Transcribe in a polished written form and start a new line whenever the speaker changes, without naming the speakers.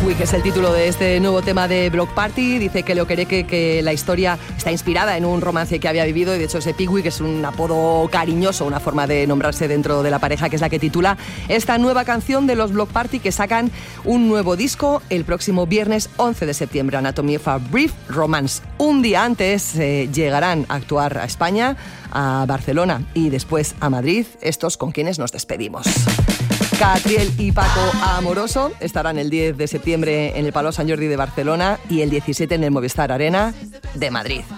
Pickwick es el título de este nuevo tema de Bloc Party. Dice que Leo Quereque que la historia está inspirada en un romance que había vivido, y de hecho ese Pickwick es un apodo cariñoso, una forma de nombrarse dentro de la pareja, que es la que titula esta nueva canción de los Bloc Party, que sacan un nuevo disco el próximo viernes 11 de septiembre, Anatomy of a Brief Romance. Un día antes llegarán a actuar a España, a Barcelona y después a Madrid, estos con quienes nos despedimos. Catriel y Paco Amoroso estarán el 10 de septiembre en el Palau Sant Jordi de Barcelona y el 17 en el Movistar Arena de Madrid.